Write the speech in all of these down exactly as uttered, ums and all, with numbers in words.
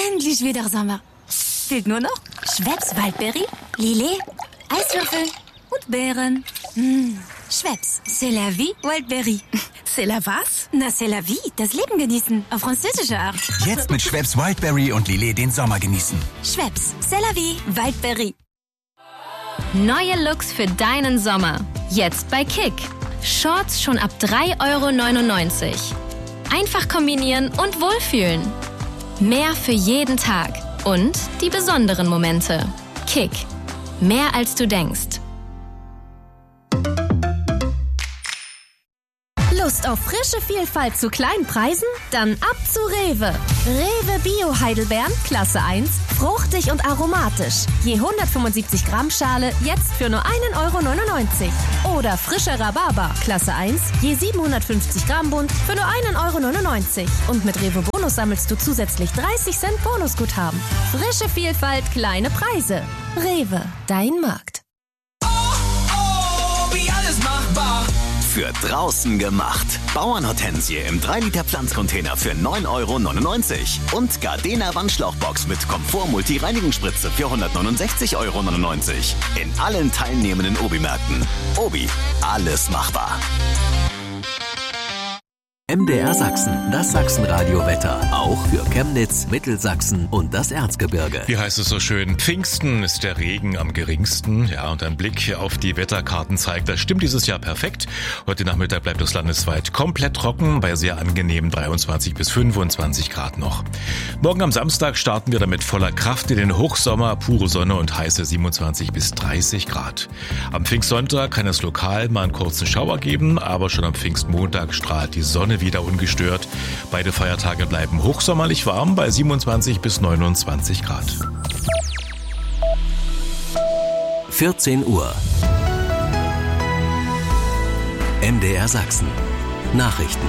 Endlich wieder Sommer. Fehlt nur noch Schweppes Waldberry, Lillet, Eiswürfel und Beeren. Mmh. Schweppes, c'est la vie, Waldberry. C'est la was? Na, c'est la vie, das Leben genießen, auf französische Art. Jetzt mit Schweppes Wildberry und Lillet den Sommer genießen. Schweppes, c'est la vie, Waldberry. Neue Looks für deinen Sommer. Jetzt bei Kick. Shorts schon ab drei Euro neunundneunzig. Einfach kombinieren und wohlfühlen. Mehr für jeden Tag. Und die besonderen Momente. Kick. Mehr als du denkst. Lust auf frische Vielfalt zu kleinen Preisen? Dann ab zu Rewe. Rewe Bio Heidelbeeren, Klasse eins, fruchtig und aromatisch. Je hundertfünfundsiebzig Gramm Schale, jetzt für nur ein Euro neunundneunzig. Oder frischer Rhabarber, Klasse eins, je siebenhundertfünfzig Gramm Bund, für nur ein Euro neunundneunzig. Und mit Rewe Bonus sammelst du zusätzlich dreißig Cent Bonusguthaben. Frische Vielfalt, kleine Preise. Rewe, dein Markt. Oh, oh, wie alles machbar. Für draußen gemacht. Bauernhortensie im drei Liter Pflanzcontainer für neun Euro neunundneunzig. Und Gardena Wandschlauchbox mit Komfort-Multi-Reinigungsspritze für hundertneunundsechzig Euro neunundneunzig. In allen teilnehmenden Obi-Märkten. Obi, alles machbar. M D R Sachsen, das Sachsenradio-Wetter. Auch für Chemnitz, Mittelsachsen und das Erzgebirge. Wie heißt es so schön? Pfingsten ist der Regen am geringsten. Ja, und ein Blick auf die Wetterkarten zeigt, das stimmt dieses Jahr perfekt. Heute Nachmittag bleibt es landesweit komplett trocken, bei sehr angenehmen dreiundzwanzig bis fünfundzwanzig Grad noch. Morgen am Samstag starten wir damit voller Kraft in den Hochsommer, pure Sonne und heiße siebenundzwanzig bis dreißig Grad. Am Pfingstsonntag kann es lokal mal einen kurzen Schauer geben, aber schon am Pfingstmontag strahlt die Sonne wieder ungestört. Beide Feiertage bleiben hochsommerlich warm bei siebenundzwanzig bis neunundzwanzig Grad. vierzehn Uhr. M D R Sachsen. Nachrichten.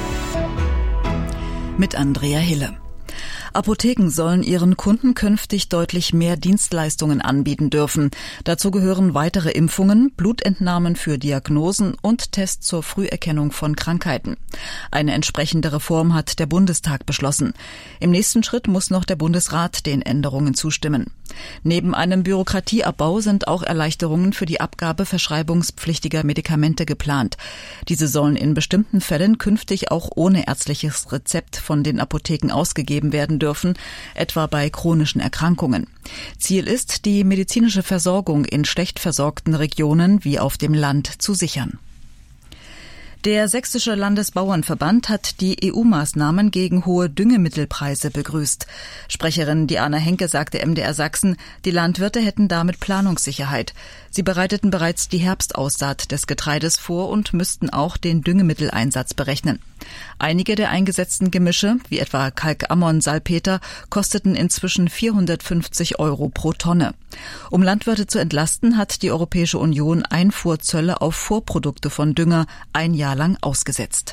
Mit Andrea Hille. Apotheken sollen ihren Kunden künftig deutlich mehr Dienstleistungen anbieten dürfen. Dazu gehören weitere Impfungen, Blutentnahmen für Diagnosen und Tests zur Früherkennung von Krankheiten. Eine entsprechende Reform hat der Bundestag beschlossen. Im nächsten Schritt muss noch der Bundesrat den Änderungen zustimmen. Neben einem Bürokratieabbau sind auch Erleichterungen für die Abgabe verschreibungspflichtiger Medikamente geplant. Diese sollen in bestimmten Fällen künftig auch ohne ärztliches Rezept von den Apotheken ausgegeben werden dürfen, etwa bei chronischen Erkrankungen. Ziel ist, die medizinische Versorgung in schlecht versorgten Regionen wie auf dem Land zu sichern. Der Sächsische Landesbauernverband hat die E U-Maßnahmen gegen hohe Düngemittelpreise begrüßt. Sprecherin Diana Henke sagte M D R Sachsen, die Landwirte hätten damit Planungssicherheit. Sie bereiteten bereits die Herbstaussaat des Getreides vor und müssten auch den Düngemitteleinsatz berechnen. Einige der eingesetzten Gemische, wie etwa Kalkammon, Salpeter, kosteten inzwischen vierhundertfünfzig Euro pro Tonne. Um Landwirte zu entlasten, hat die Europäische Union Einfuhrzölle auf Vorprodukte von Dünger ein Jahr lang ausgesetzt.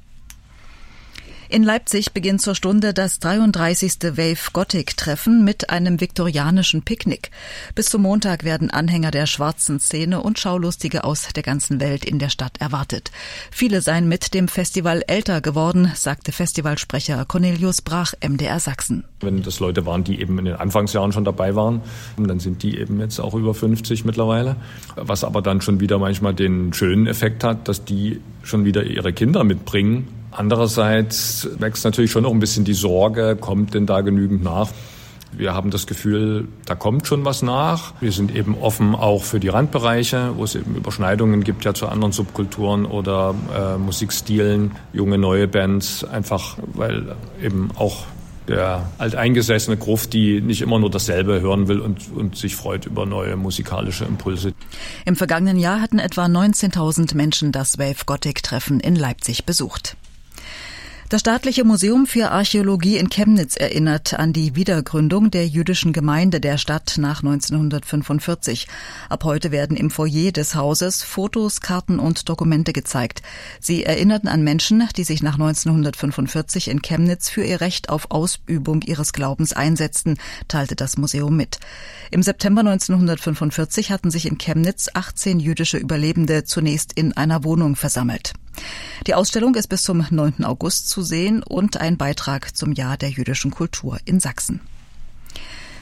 In Leipzig beginnt zur Stunde das dreiunddreißigste Wave Gothic-Treffen mit einem viktorianischen Picknick. Bis zum Montag werden Anhänger der schwarzen Szene und Schaulustige aus der ganzen Welt in der Stadt erwartet. Viele seien mit dem Festival älter geworden, sagte Festivalsprecher Cornelius Brach, M D R Sachsen. Wenn das Leute waren, die eben in den Anfangsjahren schon dabei waren, dann sind die eben jetzt auch über fünfzig mittlerweile. Was aber dann schon wieder manchmal den schönen Effekt hat, dass die schon wieder ihre Kinder mitbringen. Andererseits wächst natürlich schon noch ein bisschen die Sorge, kommt denn da genügend nach? Wir haben das Gefühl, da kommt schon was nach. Wir sind eben offen auch für die Randbereiche, wo es eben Überschneidungen gibt ja zu anderen Subkulturen oder äh, Musikstilen, junge, neue Bands, einfach weil eben auch der alteingesessene Grufti nicht immer nur dasselbe hören will und, und sich freut über neue musikalische Impulse. Im vergangenen Jahr hatten etwa neunzehntausend Menschen das Wave Gothic-Treffen in Leipzig besucht. Das Staatliche Museum für Archäologie in Chemnitz erinnert an die Wiedergründung der jüdischen Gemeinde der Stadt nach neunzehnhundertfünfundvierzig. Ab heute werden im Foyer des Hauses Fotos, Karten und Dokumente gezeigt. Sie erinnerten an Menschen, die sich nach neunzehnhundertfünfundvierzig in Chemnitz für ihr Recht auf Ausübung ihres Glaubens einsetzten, teilte das Museum mit. Im September neunzehnhundertfünfundvierzig hatten sich in Chemnitz achtzehn jüdische Überlebende zunächst in einer Wohnung versammelt. Die Ausstellung ist bis zum neunten August zu sehen und ein Beitrag zum Jahr der jüdischen Kultur in Sachsen.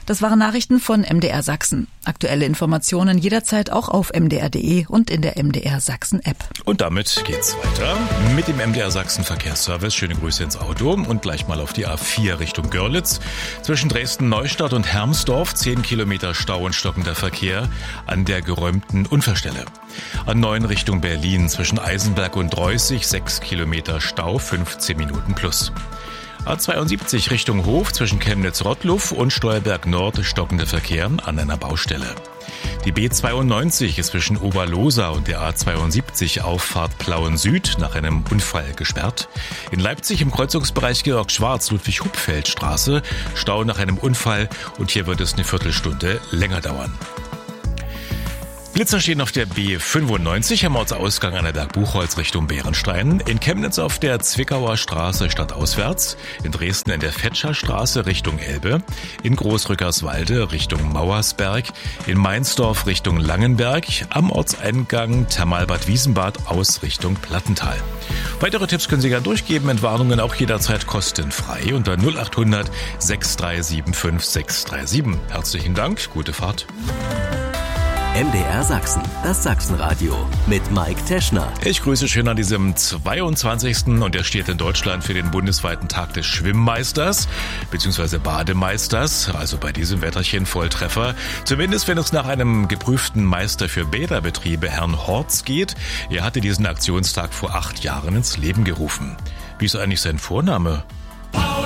Das waren Nachrichten von M D R Sachsen. Aktuelle Informationen jederzeit auch auf m d r punkt d e und in der M D R Sachsen App. Und damit geht's weiter mit dem M D R Sachsen Verkehrsservice. Schöne Grüße ins Auto und gleich mal auf die A vier Richtung Görlitz. Zwischen Dresden-Neustadt und Hermsdorf zehn Kilometer Stau und stockender Verkehr an der geräumten Unfallstelle. A neun Richtung Berlin zwischen Eisenberg und Dreußig sechs Kilometer Stau, fünfzehn Minuten plus. A zweiundsiebzig Richtung Hof zwischen Chemnitz-Rottluff und Steuerberg Nord stockender Verkehr an einer Baustelle. Die B zweiundneunzig ist zwischen Oberlosa und der A zweiundsiebzig Auffahrt Plauen Süd nach einem Unfall gesperrt. In Leipzig im Kreuzungsbereich Georg Schwarz Ludwig-Hupfeld-Straße Stau nach einem Unfall und hier wird es eine Viertelstunde länger dauern. Blitzer stehen auf der B fünfundneunzig am Ortsausgang Annaberg Buchholz Richtung Bärenstein, in Chemnitz auf der Zwickauer Straße stadtauswärts, in Dresden in der Fetscher Straße Richtung Elbe, in Großrückerswalde Richtung Mauersberg, in Mainzdorf Richtung Langenberg, am Ortseingang Thermalbad Wiesenbad aus Richtung Plattental. Weitere Tipps können Sie gerne durchgeben, Entwarnungen auch jederzeit kostenfrei unter null acht hundert sechs drei sieben fünf sechs drei sieben. Herzlichen Dank, gute Fahrt. M D R Sachsen, das Sachsenradio mit Mike Teschner. Ich grüße schön an diesem zweiundzwanzigsten und er steht in Deutschland für den bundesweiten Tag des Schwimmmeisters bzw. Bademeisters. Also bei diesem Wetterchen Volltreffer. Zumindest wenn es nach einem geprüften Meister für Bäderbetriebe, Herrn Horz, geht. Er hatte diesen Aktionstag vor acht Jahren ins Leben gerufen. Wie ist eigentlich sein Vorname?